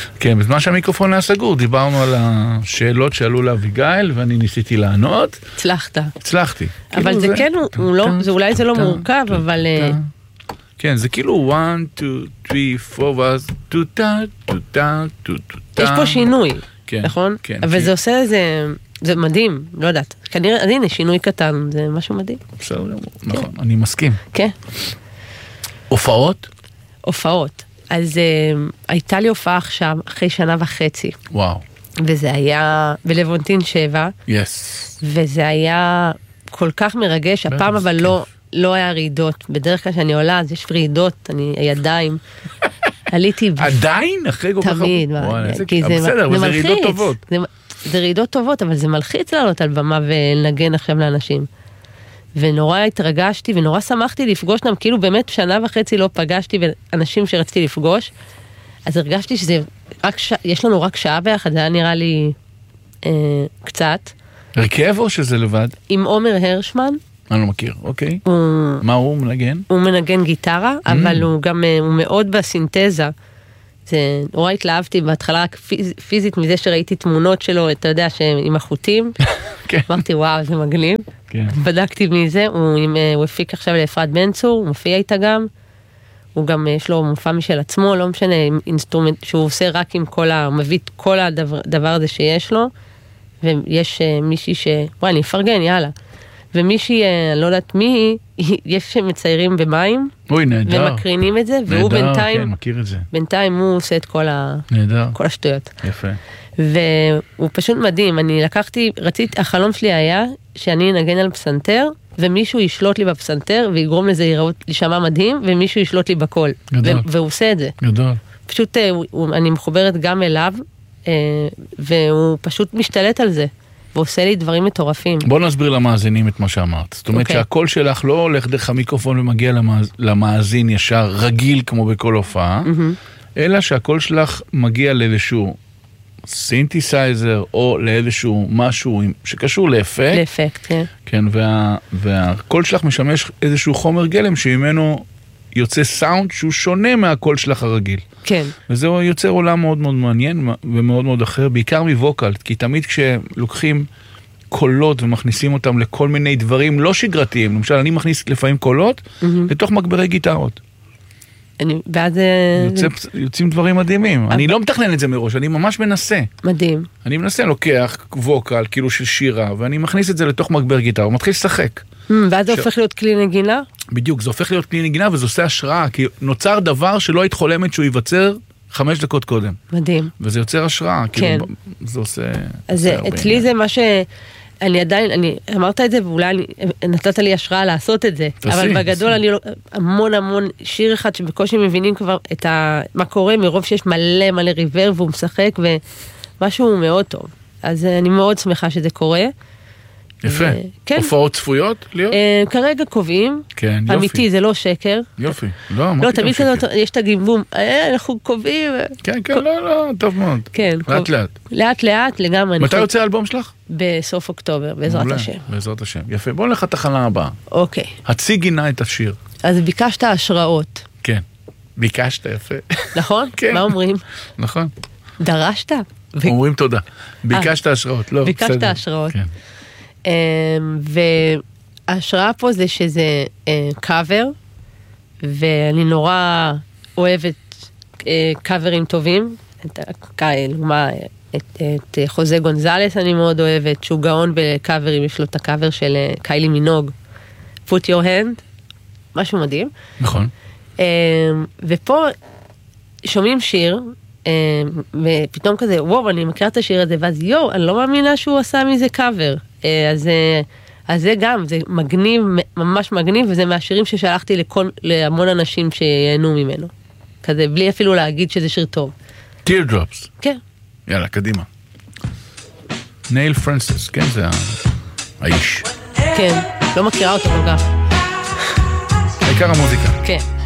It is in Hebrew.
כן, בזמן שהמיקרופון היה סגור, דיברנו על השאלות שעלו לאביגיל, ואני ניסיתי לענות. הצלחתי. אבל זה כן, אולי זה לא מורכב, אבל... כן, זה כאילו 1, 2, 3, 4, ואז טוטה. יש פה שינוי, נכון? כן. אבל זה עושה זה מדהים, לא יודעת. כנראה, הנה, שינוי קטן, זה משהו מדהים. בסדר, נכון, אני מסכים. כן. הופעות. אז הייתה לי הופעה עכשיו, אחרי 1.5 שנה. וואו. וזה היה בלוונטין 7. וזה היה כל כך מרגש, הפעם אבל לא היה רעידות. בדרך כלל שאני עולה, אז יש רעידות, הידיים. עליתי... עדיין? אחרי כל כך... תמיד. בסדר, אבל זה רעידות טובות. זה רעידות טובות, אבל זה מלחיץ לעלות על במה ולנגן עכשיו לאנשים. ונורא התרגשתי, ונורא שמחתי לפגוש אותם, כאילו באמת 1.5 שנה לא פגשתי, ואנשים שרציתי לפגוש, אז הרגשתי שזה יש לנו רק שעה ביחד, זה היה נראה לי קצת. הרכב או שזה לבד? עם עומר הרשמן. אני לא מכיר, אוקיי. מה הוא מנגן? הוא מנגן גיטרה, אבל הוא גם, הוא מאוד בסינתזה. זה נורא התלהבתי בהתחלה רק פיזית מזה שראיתי תמונות שלו, אתה יודע, עם החוטים. אמרתי, וואו, זה מגניב. בדקתי מזה, הוא הפיק עכשיו לאפרת בן צור, הוא מופיע איתה גם. הוא גם, יש לו מופע משל עצמו, לא משנה, אינסטרומנט שהוא עושה רק עם כל הוא מביא את כל הדבר הזה שיש לו. ויש מישהי וואי, אני אפרגן, יאללה. ומישהי, אני לא יודעת מי היא, יש שמציירים במים, ומקרינים את זה, והוא בינתיים הוא עושה את כל השטויות. יפה. והוא פשוט מדהים, החלום שלי היה שאני אנגן על פסנתר, ומישהו ישלוט לי בפסנתר, ויגרום לזה להישמע מדהים, ומישהו ישלוט לי בקול. והוא עושה את זה. גדול. פשוט, אני מחוברת גם אליו, והוא פשוט משתלט על זה. ועושה לי דברים מטורפים. בוא נסביר למאזינים את מה שאמרת. זאת אומרת שהקול שלך לא הולך דרך המיקרופון ומגיע למאזין ישר רגיל כמו בכל הופעה, אלא שהקול שלך מגיע לאיזשהו סינתסייזר או לאיזשהו משהו שקשור לאפקט. לאפקט, כן. כן, והקול שלך משמש איזשהו חומר גלם שממנו יוצא סאונד שהוא שונה מהקול שלך הרגיל. כן. וזה יוצר עולם מאוד מאוד מעניין ומאוד מאוד אחר, בעיקר מווקל, כי תמיד כשלוקחים קולות ומכניסים אותם לכל מיני דברים לא שגרתיים, למשל אני מכניס לפעמים קולות לתוך מגברי גיטרות. ואז יוצאים דברים מדהימים. אני לא מתכנן את זה מראש, אני ממש מנסה. מדהים. אני מנסה, לוקח ווקל, כאילו של שירה, ואני מכניס את זה לתוך מגבר גיטרה, ומתחיל לשחק. ואז זה הופך להיות כלי נגינה? בדיוק, זה הופך להיות כלי נגינה, וזה עושה השראה, כי נוצר דבר שלא היית חולמת שהוא ייווצר 5 דקות קודם. מדהים. וזה יוצר השראה, כן. כאילו, זה עושה... אז אצלי זה מה אני עדיין, אמרת את זה, ואולי נתת לי השראה לעשות את זה. אבל בגדול אני המון שיר אחד שבקושי מבינים כבר מה קורה, מרוב שיש מלא ריבר, והוא משחק, ומשהו מאוד טוב. אז אני מאוד שמחה שזה קורה. יפה. הופעות צפויות להיות? כרגע קובעים. כן, יופי. אמיתי, זה לא שקר. יופי. לא, תמיד כזאת, יש את הגיבום, אנחנו קובעים. כן, לא, טוב מאוד. כן. לאט. לאט, לגמרי. מתי יוצא האלבום שלך? בסוף אוקטובר, בעזרת השם. בעזרת השם. יפה, בוא נלך לתחנה הבאה. אוקיי. הציגי נא את השיר. אז ביקשת השראות. כן. ביקשת, יפה. נכון? כן. מה אומרים? נכון. דרשת? אומרים תודה. ביקשת השראות. לא, בסדר. ביקשת השראות. וההשראה פה זה שזה קאבר, ואני נורא אוהבת קאברים טובים, את חוזה גונזלס אני מאוד אוהבת, שהוא גאון בקאברים, יש לו את הקאבר של קיילי מינוג, Put Your Hand, משהו מדהים. נכון. ופה שומעים שיר, ופתאום כזה, וואו, אני מכירה את השיר הזה, ואז יו, אני לא מאמינה שהוא עשה מזה קאבר. אז זה גם, זה מגניב, ממש מגניב, וזה מהשירים ששלחתי להמון אנשים שיהנו ממנו. כזה, בלי אפילו להגיד שזה שיר טוב. Teardrops. כן. יאללה, קדימה. נייל פרנסיס, כן, זה האיש. כן, לא מכירה אותו כל כך. העיקר המוזיקה. כן.